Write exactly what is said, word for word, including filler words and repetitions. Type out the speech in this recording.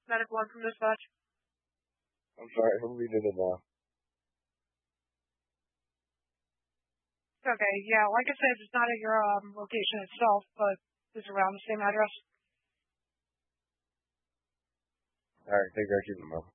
Medical one from dispatch. I'm sorry, who reading it now? Okay, yeah, like I said, it's not at your um, location itself, but it's around the same address. Alright, take care, keep them up.